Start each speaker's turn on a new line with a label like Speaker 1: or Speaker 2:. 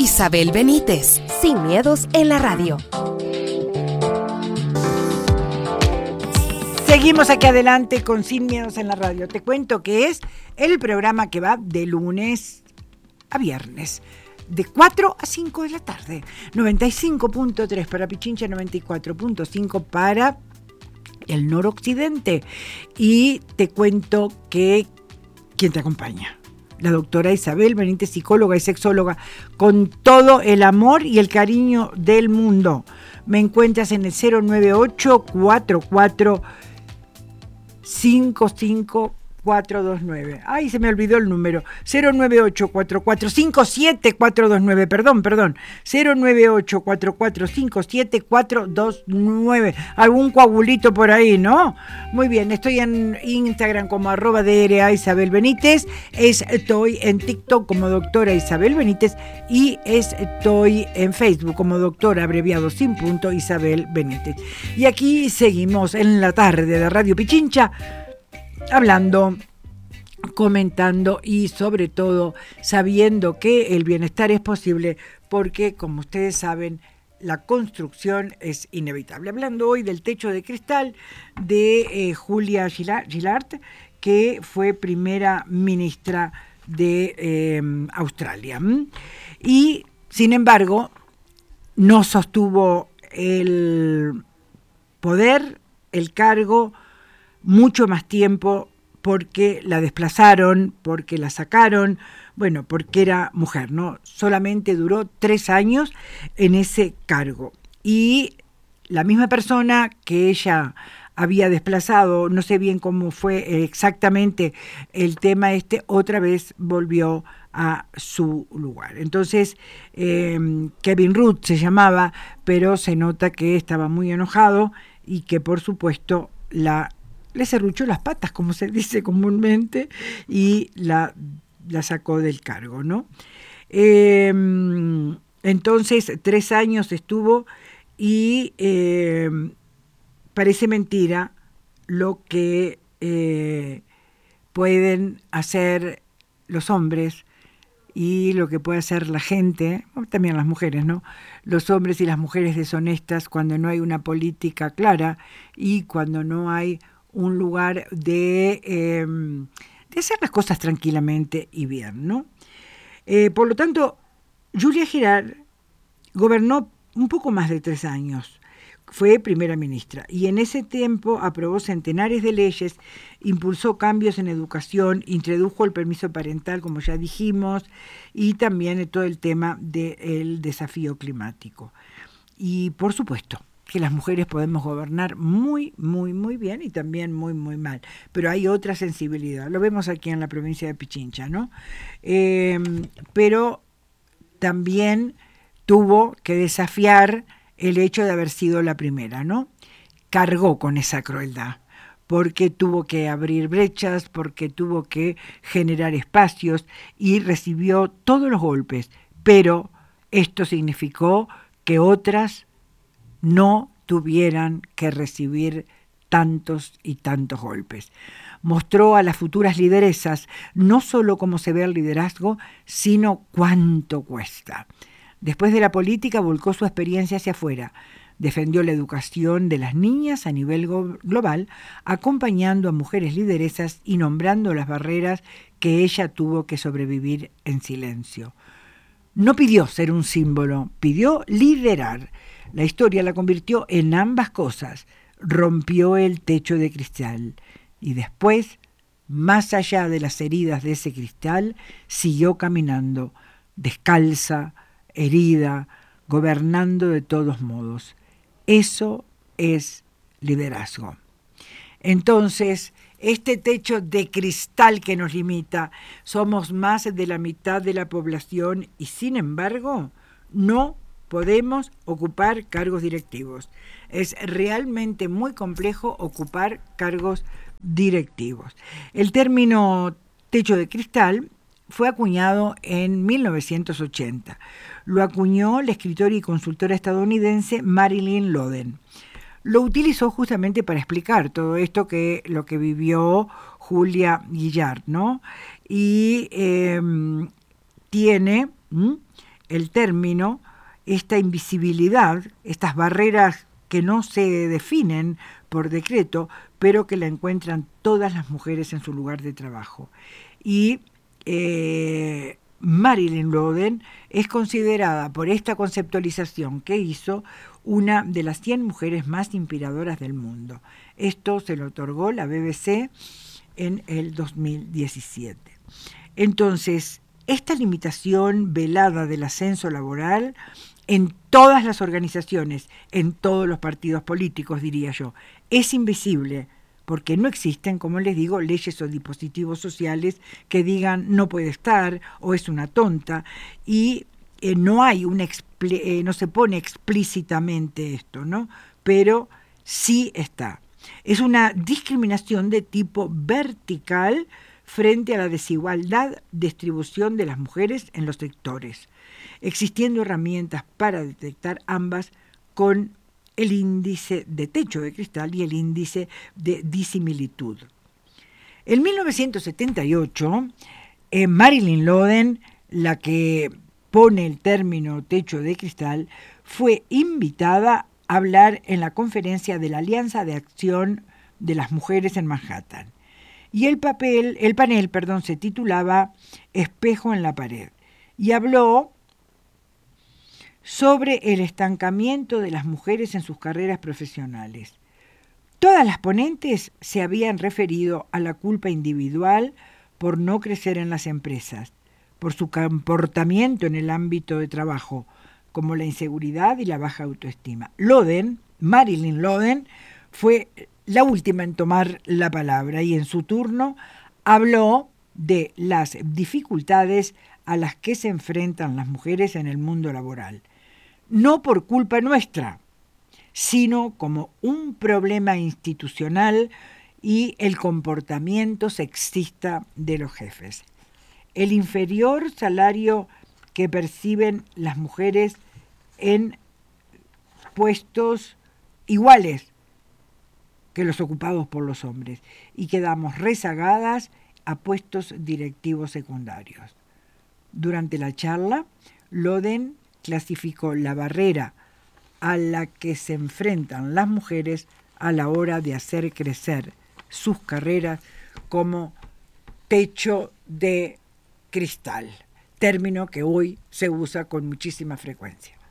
Speaker 1: Isabel Benítez, Sin Miedos en la Radio.
Speaker 2: Seguimos aquí adelante con Sin Miedos en la Radio. Te cuento que es el programa que va de lunes a viernes, de 4 a 5 de la tarde. 95.3 para Pichincha, 94.5 para el noroccidente. Y te cuento que ¿quién te acompaña? La doctora Isabel Benítez, psicóloga y sexóloga, con todo el amor y el cariño del mundo. Me encuentras en el 098 44 55429. Ay, se me olvidó el número. 098 44 57429. Perdón. 098 44 57429. Algún coagulito por ahí, ¿no? Muy bien, estoy en Instagram como @DRA Isabel Benítez. Estoy en TikTok como doctora Isabel Benítez. Y estoy en Facebook como doctora abreviado sin punto Isabel Benítez. Y aquí seguimos en la tarde de Radio Pichincha, hablando, comentando y sobre todo sabiendo que el bienestar es posible porque, como ustedes saben, la construcción es inevitable. Hablando hoy del techo de cristal de Julia Gillard, que fue primera ministra de Australia. Y, sin embargo, no sostuvo el poder, el cargo, mucho más tiempo porque la desplazaron, porque la sacaron, bueno, porque era mujer, ¿no? Solamente duró 3 años en ese cargo. Y la misma persona que ella había desplazado, no sé bien cómo fue exactamente el tema otra vez volvió a su lugar. Entonces, Kevin Rudd se llamaba, pero se nota que estaba muy enojado y que, por supuesto, le serruchó las patas, como se dice comúnmente, y la sacó del cargo, ¿no? Entonces, 3 años estuvo y parece mentira lo que pueden hacer los hombres y lo que puede hacer la gente, también las mujeres, ¿no? Los hombres y las mujeres deshonestas cuando no hay una política clara y cuando no hay un lugar de hacer las cosas tranquilamente y bien, ¿no? Por lo tanto, Julia Gillard gobernó un poco más de 3 años. Fue primera ministra y en ese tiempo aprobó centenares de leyes, impulsó cambios en educación, introdujo el permiso parental, como ya dijimos, y también todo el tema del desafío climático. Y, por supuesto, que las mujeres podemos gobernar muy, muy, muy bien y también muy, muy mal. Pero hay otra sensibilidad. Lo vemos aquí en la provincia de Pichincha, ¿no? Pero también tuvo que desafiar el hecho de haber sido la primera, ¿no? Cargó con esa crueldad, porque tuvo que abrir brechas, porque tuvo que generar espacios y recibió todos los golpes. Pero esto significó que otras no tuvieran que recibir tantos y tantos golpes. Mostró a las futuras lideresas no solo cómo se ve el liderazgo, sino cuánto cuesta. Después de la política volcó su experiencia hacia afuera. Defendió la educación de las niñas a nivel global, acompañando a mujeres lideresas y nombrando las barreras que ella tuvo que sobrevivir en silencio. No pidió ser un símbolo, pidió liderar. La historia la convirtió en ambas cosas. Rompió el techo de cristal y después, más allá de las heridas de ese cristal, siguió caminando, descalza, herida, gobernando de todos modos. Eso es liderazgo. Entonces, este techo de cristal que nos limita, somos más de la mitad de la población y, sin embargo, no podemos ocupar cargos directivos. Es realmente muy complejo ocupar cargos directivos. El término techo de cristal fue acuñado en 1980. Lo acuñó la escritora y consultora estadounidense Marilyn Loden. Lo utilizó justamente para explicar todo esto lo que vivió Julia Gillard, ¿no? Y tiene el término, esta invisibilidad, estas barreras que no se definen por decreto, pero que la encuentran todas las mujeres en su lugar de trabajo. Y Marilyn Loden es considerada por esta conceptualización que hizo una de las 100 mujeres más inspiradoras del mundo. Esto se lo otorgó la BBC en el 2017. Entonces, esta limitación velada del ascenso laboral en todas las organizaciones, en todos los partidos políticos, diría yo, es invisible, porque no existen, como les digo, leyes o dispositivos sociales que digan no puede estar o es una tonta, y no hay no se pone explícitamente esto, ¿no? Pero sí está. Es una discriminación de tipo vertical frente a la desigualdad distribución de las mujeres en los sectores, existiendo herramientas para detectar ambas con el índice de techo de cristal y el índice de disimilitud. En 1978, Marilyn Loden, la que pone el término techo de cristal, fue invitada a hablar en la conferencia de la Alianza de Acción de las Mujeres en Manhattan. Y el panel, se titulaba Espejo en la pared, y habló sobre el estancamiento de las mujeres en sus carreras profesionales. Todas las ponentes se habían referido a la culpa individual por no crecer en las empresas, por su comportamiento en el ámbito de trabajo, como la inseguridad y la baja autoestima. Marilyn Loden, fue la última en tomar la palabra y en su turno habló de las dificultades a las que se enfrentan las mujeres en el mundo laboral. No por culpa nuestra, sino como un problema institucional y el comportamiento sexista de los jefes. El inferior salario que perciben las mujeres en puestos iguales que los ocupados por los hombres y quedamos rezagadas a puestos directivos secundarios. Durante la charla, Loden clasificó la barrera a la que se enfrentan las mujeres a la hora de hacer crecer sus carreras como techo de cristal, término que hoy se usa con muchísima frecuencia.